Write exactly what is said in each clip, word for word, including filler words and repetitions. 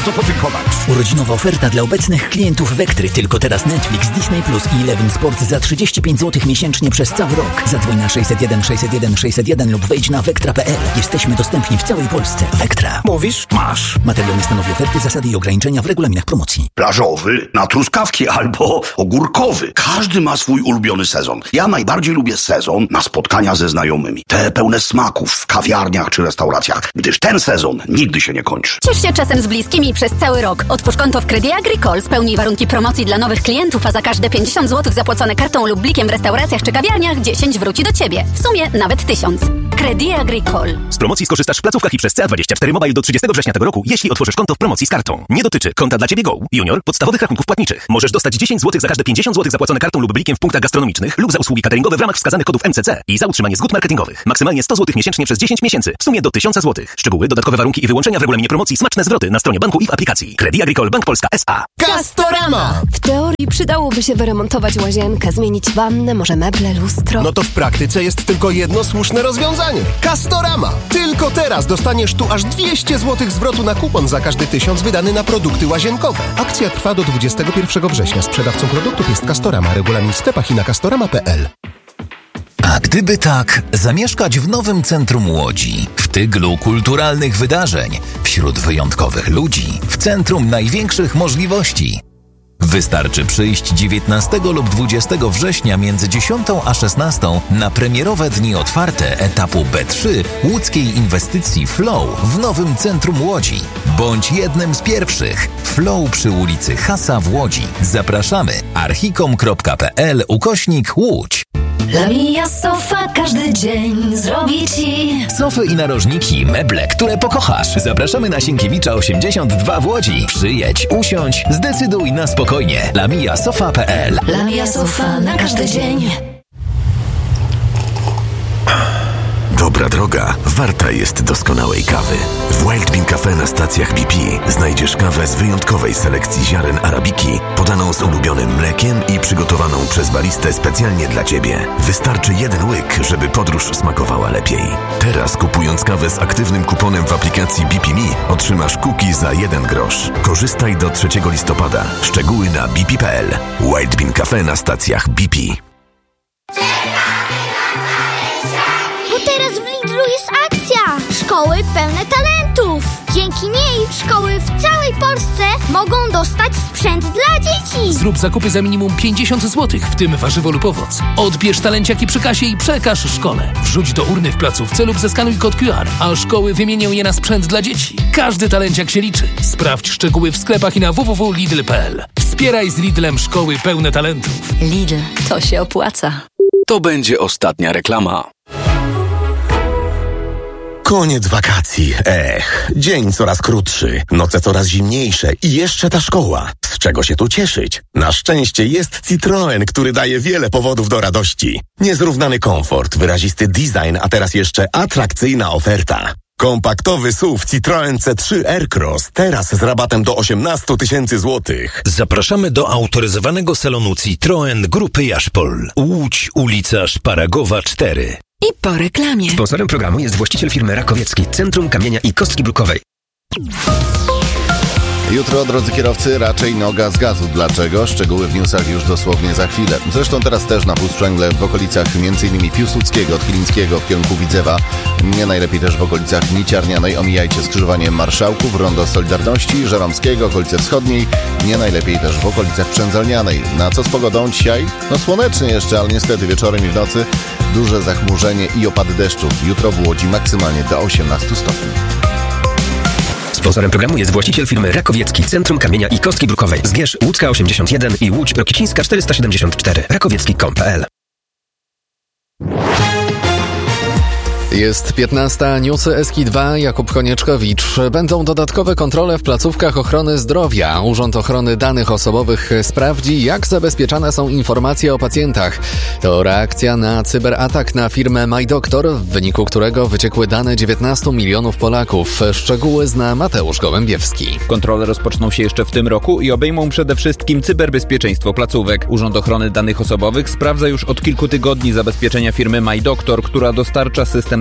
bardzo podziękować. Urodzinowa oferta dla obecnych klientów Vectry. Tylko teraz Netflix, Disney Plus i Eleven Sport za trzydzieści pięć złotych miesięcznie przez cały rok. Zadzwoń na sześćset jeden sześćset jeden sześćset jeden lub wejdź na vectra kropka p l. Jesteśmy dostępni w całej Polsce. Vectra. Mówisz? Masz. Materiał nie stanowi oferty, zasady i ograniczenia w regulaminach promocji. Plażowy na truskawki albo ogórkowy. Każdy ma swój ulubiony sezon. Ja najbardziej lubię sezon na spotkania ze znajomymi. Te pełne smaków w kawiarniach czy restauracjach, gdyż ten sezon nigdy się nie kończy. Ciesz się czasem z bliskimi przez cały rok. Otwórz konto w Credit Agricole, spełnij warunki promocji dla nowych klientów, a za każde pięćdziesiąt złotych zapłacone kartą lub blikiem w restauracjach czy kawiarniach dziesięć wróci do Ciebie. W sumie nawet tysiąc. Credit Agricole. Z promocji skorzystasz w placówkach i przez C A dwadzieścia cztery Mobile do trzydziestego września tego roku, jeśli otworzysz konto w promocji z kartą. Nie dotyczy konta dla Ciebie Go, Junior, podstawowych rachunków płatniczych. Możesz dostać dziesięć złotych za każde pięćdziesiąt złotych zapłacone kartą lub blikiem w punktach gastronomicznych lub za usługi cateringowe w ramach wskazanych kodów M C C i za utrzymanie zgód marketingowych. Maksymalnie sto złotych miesięcznie przez dziesięć miesięcy. W sumie do tysiąc złotych. Szczegóły, dodatkowe warunki i wyłączenia w regulaminie promocji, smaczne zwroty na stronie banku i w aplikacji. Credit Agricole Bank Polska S A. Castorama! W teorii przydałoby się wyremontować łazienkę, zmienić wannę, może meble, lustro. No to w praktyce jest tylko jedno słuszne rozwiązanie. Castorama! Tylko teraz dostaniesz tu aż dwieście złotych zwrotu na kupon za każdy tysiąc wydany na produkty łazienkowe. Akcja trwa do dwudziestego pierwszego września. Sprzedawcą produktów jest Castorama. Regulamin w sklepach i na castorama kropka p l. A gdyby tak, zamieszkać w nowym centrum Łodzi, w tyglu kulturalnych wydarzeń, wśród wyjątkowych ludzi, w centrum największych możliwości. Wystarczy przyjść dziewiętnastego lub dwudziestego września między dziesiątą a szesnastą na premierowe dni otwarte etapu B trzy łódzkiej inwestycji Flow w nowym centrum Łodzi. Bądź jednym z pierwszych. Flow przy ulicy Hasa w Łodzi. Zapraszamy. archikom kropka p l ukośnik Łódź. La Mia Sofa każdy dzień zrobi Ci Sofy i narożniki, meble, które pokochasz. Zapraszamy na Sienkiewicza osiemdziesiąt dwa w Łodzi. Przyjedź, usiądź, zdecyduj na spokojnie. la mia sofa kropka p l. La Mia Sofa na każdy dzień. Dobra droga warta jest doskonałej kawy. W Wild Bean Cafe na stacjach B P znajdziesz kawę z wyjątkowej selekcji ziaren arabiki, podaną z ulubionym mlekiem i przygotowaną przez baristę specjalnie dla Ciebie. Wystarczy jeden łyk, żeby podróż smakowała lepiej. Teraz kupując kawę z aktywnym kuponem w aplikacji B P Me otrzymasz cookie za jeden grosz. Korzystaj do trzeciego listopada. Szczegóły na b p kropka p l. Wild Bean Cafe na stacjach B P. Teraz w Lidlu jest akcja! Szkoły pełne talentów! Dzięki niej szkoły w całej Polsce mogą dostać sprzęt dla dzieci! Zrób zakupy za minimum pięćdziesiąt złotych, w tym warzywo lub owoc. Odbierz talenciaki przy kasie i przekaż szkole. Wrzuć do urny w placówce lub zeskanuj kod Q R, a szkoły wymienią je na sprzęt dla dzieci. Każdy talenciak się liczy. Sprawdź szczegóły w sklepach i na w w w kropka lidl kropka p l. Wspieraj z Lidlem szkoły pełne talentów. Lidl, to się opłaca. To będzie ostatnia reklama. Koniec wakacji. Ech, dzień coraz krótszy, noce coraz zimniejsze i jeszcze ta szkoła. Z czego się tu cieszyć? Na szczęście jest Citroen, który daje wiele powodów do radości. Niezrównany komfort, wyrazisty design, a teraz jeszcze atrakcyjna oferta. Kompaktowy S U V Citroen C trzy Aircross, teraz z rabatem do osiemnaście tysięcy złotych. Zapraszamy do autoryzowanego salonu Citroen Grupy Jaszpol. Łódź, ulica Szparagowa cztery. I po reklamie. Sponsorem programu jest właściciel firmy Rakowiecki, Centrum Kamienia i Kostki Brukowej. Jutro, drodzy kierowcy, raczej noga z gazu. Dlaczego? Szczegóły w newsach już dosłownie za chwilę. Zresztą teraz też na Półsprzęgle w okolicach m.in. Piłsudskiego, od Chylińskiego w kierunku Widzewa. Nie najlepiej też w okolicach Niciarnianej. Omijajcie skrzyżowanie Marszałków, Rondo Solidarności, Żeromskiego, okolice wschodniej. Nie najlepiej też w okolicach Przędzalnianej. Na co z pogodą dzisiaj? No słonecznie jeszcze, ale niestety wieczorem i w nocy duże zachmurzenie i opady deszczu. Jutro w Łodzi maksymalnie do osiemnastu stopni. Sponsorem programu jest właściciel firmy Rakowiecki, Centrum Kamienia i Kostki Brukowej. Zgierz Łódzka osiemdziesiąt jeden i Łódź Rokicińska czterysta siedemdziesiąt cztery. rakowiecki kropka com kropka p l. Jest piętnasta, newsy S K I dwa, Jakub Konieczkowicz. Będą dodatkowe kontrole w placówkach ochrony zdrowia. Urząd Ochrony Danych Osobowych sprawdzi, jak zabezpieczane są informacje o pacjentach. To reakcja na cyberatak na firmę MyDoktor, w wyniku którego wyciekły dane dziewiętnastu milionów Polaków. Szczegóły zna Mateusz Gołębiewski. Kontrole rozpoczną się jeszcze w tym roku i obejmą przede wszystkim cyberbezpieczeństwo placówek. Urząd Ochrony Danych Osobowych sprawdza już od kilku tygodni zabezpieczenia firmy MyDoktor, która dostarcza system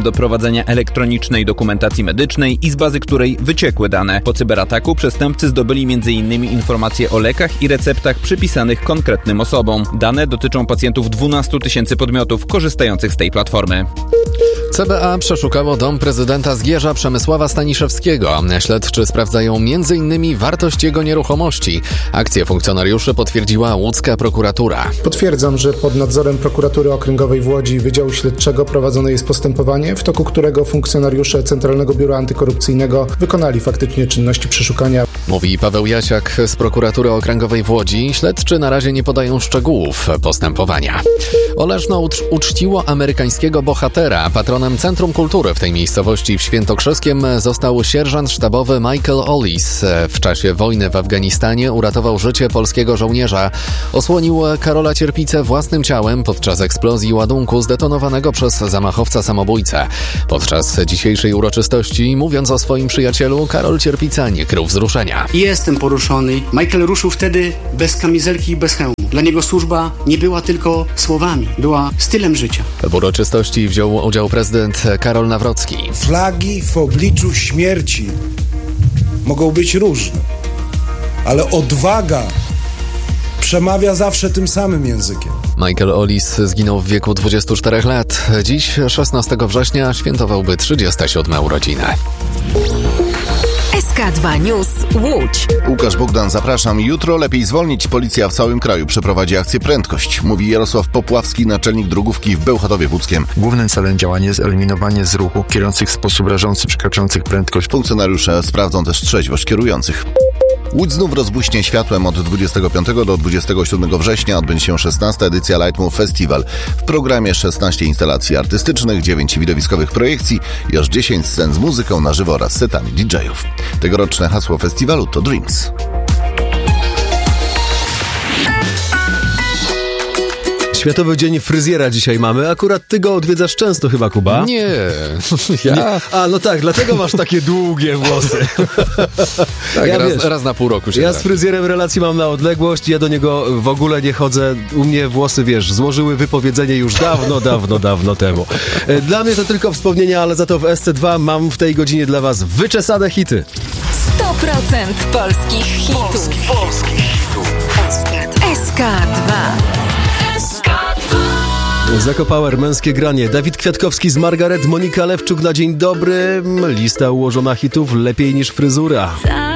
do prowadzenia elektronicznej dokumentacji medycznej i z bazy której wyciekły dane. Po cyberataku przestępcy zdobyli m.in. informacje o lekach i receptach przypisanych konkretnym osobom. Dane dotyczą pacjentów dwunastu tysięcy podmiotów korzystających z tej platformy. C B A przeszukało dom prezydenta Zgierza Przemysława Staniszewskiego. Śledczy sprawdzają między innymi wartość jego nieruchomości. Akcję funkcjonariuszy potwierdziła łódzka prokuratura. Potwierdzam, że pod nadzorem prokuratury okręgowej w Łodzi Wydziału Śledczego prowadzone jest postępowanie, w toku którego funkcjonariusze Centralnego Biura Antykorupcyjnego wykonali faktycznie czynności przeszukania. Mówi Paweł Jasiak z prokuratury okręgowej w Łodzi. Śledczy na razie nie podają szczegółów postępowania. Oleszno ucz- uczciło amerykańskiego bohatera. Patronem Centrum Kultury w tej miejscowości w Świętokrzyskiem został sierżant sztabowy Michael Ollis. W czasie wojny w Afganistanie uratował życie polskiego żołnierza. Osłonił Karola Cierpicę własnym ciałem podczas eksplozji ładunku zdetonowanego przez zamachowca samobójcę. Podczas dzisiejszej uroczystości, mówiąc o swoim przyjacielu, Karol Cierpica nie krył wzruszenia. Jestem poruszony. Michael ruszył wtedy bez kamizelki i bez hełmu. Dla niego służba nie była tylko słowami, była stylem życia. W uroczystości wziął udział prezydent Karol Nawrocki. Flagi w obliczu śmierci mogą być różne, ale odwaga przemawia zawsze tym samym językiem. Michael Ollis zginął w wieku dwudziestu czterech lat. Dziś, szesnastego września, świętowałby trzydzieste siódme urodziny. S K dwa News Łódź. Łukasz Bogdan, zapraszam. Jutro lepiej zwolnić. Policja w całym kraju przeprowadzi akcję Prędkość, mówi Jarosław Popławski, naczelnik drogówki w Bełchatowie Łódzkiem. Głównym celem działania jest eliminowanie z ruchu kierujących w sposób rażący przekraczających prędkość. Funkcjonariusze sprawdzą też trzeźwość kierujących. Łódź znów rozbłyśnie światłem. Od dwudziestego piątego do dwudziestego siódmego września odbędzie się szesnasta edycja Lightmove Festival. W programie szesnaście instalacji artystycznych, dziewięć widowiskowych projekcji i aż dziesięć scen z muzyką na żywo oraz setami didżejów. Tegoroczne hasło festiwalu to Dreams. Światowy Dzień Fryzjera dzisiaj mamy. Akurat ty go odwiedzasz często chyba, Kuba? Nie. Ja? Nie. A, no tak, dlatego masz takie długie włosy. Tak, ja raz, wiesz, raz na pół roku się Ja trafi. z fryzjerem relacje mam na odległość, ja do niego w ogóle nie chodzę. U mnie włosy, wiesz, złożyły wypowiedzenie już dawno, dawno, dawno temu. Dla mnie to tylko wspomnienia, ale za to w S C dwa mam w tej godzinie dla was wyczesane hity. sto procent polskich hitów. Polskich hitów. S K dwa. Zakopower, męskie granie. Dawid Kwiatkowski z Margaret, Monika Lewczuk na dzień dobry. Lista ułożona hitów lepiej niż fryzura.